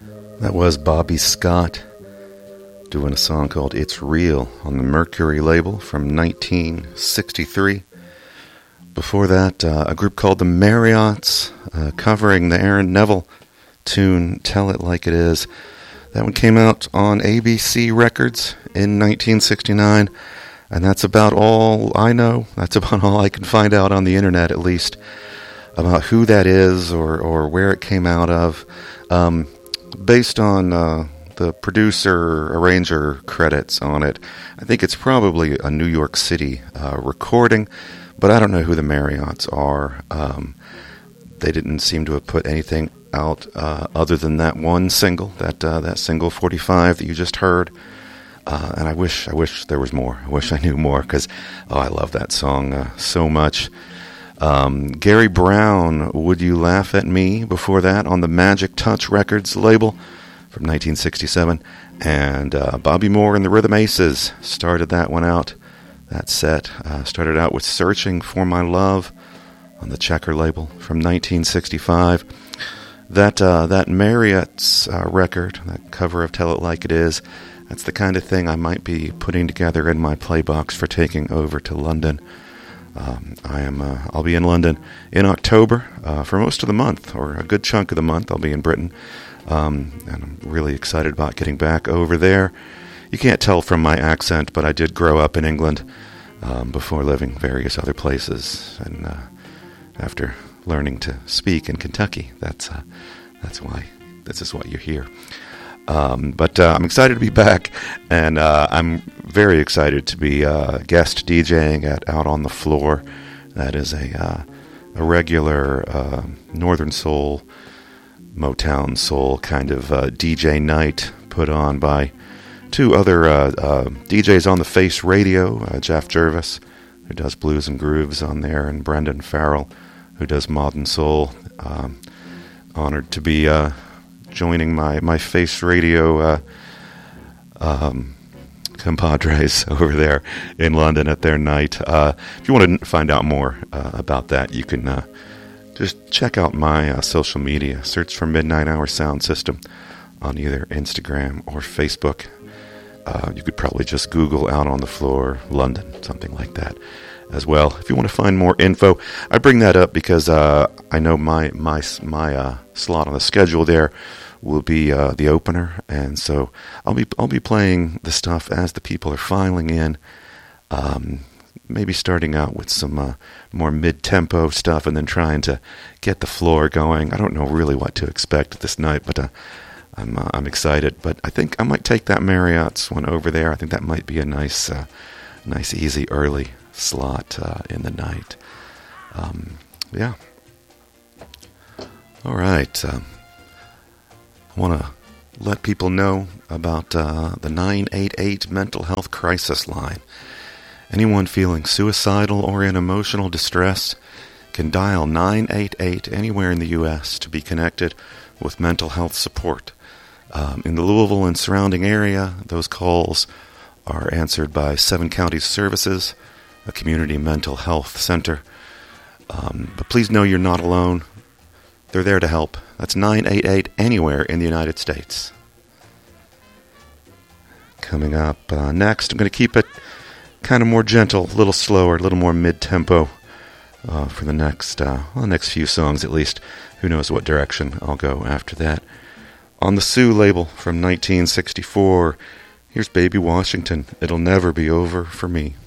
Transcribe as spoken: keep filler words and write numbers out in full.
That was Bobby Scott doing a song called It's Real on the Mercury label from nineteen sixty-three. Before that, uh, a group called the Marriotts uh, covering the Aaron Neville tune Tell It Like It Is. That one came out on A B C Records in nineteen sixty-nine, and that's about all I know. That's about all I can find out on the internet, at least, about who that is or, or where it came out of. Um, based on uh, the producer, arranger credits on it, I think it's probably a New York City uh, recording, but I don't know who the Marriotts are. Um, they didn't seem to have put anything out uh, other than that one single, that uh, that single forty-five that you just heard. Uh, and I wish I wish there was more. I wish I knew more, because oh, I love that song uh, so much. Um, Gary Brown, Would You Laugh at Me? Before that, on the Magic Touch Records label from nineteen sixty-seven. And uh, Bobby Moore and the Rhythm Aces started that one out. That set uh, started out with Searching for My Love on the Checker label from nineteen sixty-five. That uh, that Marriott's uh, record, that cover of Tell It Like It Is, that's the kind of thing I might be putting together in my playbox for taking over to London. Um, I am. Uh, I'll be in London in October uh, for most of the month, or a good chunk of the month. I'll be in Britain, um, and I'm really excited about getting back over there. You can't tell from my accent, but I did grow up in England um, before living various other places, and uh, after learning to speak in Kentucky, that's uh, that's why this is why you're here. Um, but uh, I'm excited to be back, and uh, I'm very excited to be uh, guest DJing at Out on the Floor. That is a uh, a regular uh, Northern Soul, Motown Soul kind of uh, D J night put on by two other uh, uh, D Js on the Face Radio, uh, Jeff Jervis, who does blues and grooves on there, and Brendan Farrell, who does modern soul. Um, honored to be uh, joining my, my Face Radio uh, um, compadres over there in London at their night. Uh, if you want to find out more uh, about that, you can uh, just check out my uh, social media. Search for Midnight Hour Sound System on either Instagram or Facebook. Uh, you could probably just Google Out on the Floor London, something like that as well. If you want to find more info, I bring that up because uh, I know my my my uh, slot on the schedule there will be uh, the opener, and so I'll be I'll be playing the stuff as the people are filing in. Um, maybe starting out with some uh, more mid-tempo stuff, and then trying to get the floor going. I don't know really what to expect this night, but uh, I'm uh, I'm excited. But I think I might take that Marriott's one over there. I think that might be a nice, uh, nice easy early slot uh, in the night. Um, yeah. All right. Um, I want to let people know about uh, the nine eight eight Mental Health Crisis Line. Anyone feeling suicidal or in emotional distress can dial nine eight eight anywhere in the U S to be connected with mental health support. Um, in the Louisville and surrounding area, those calls are answered by Seven Counties Services, a community mental health center. Um, but please know you're not alone. They're there to help. That's nine eight eight anywhere in the United States. Coming up uh, next, I'm going to keep it kind of more gentle, a little slower, a little more mid-tempo uh, for the next, uh, well, the next few songs at least. Who knows what direction I'll go after that. On the Sue label from nineteen sixty-four, here's Baby Washington, It'll Never Be Over for Me.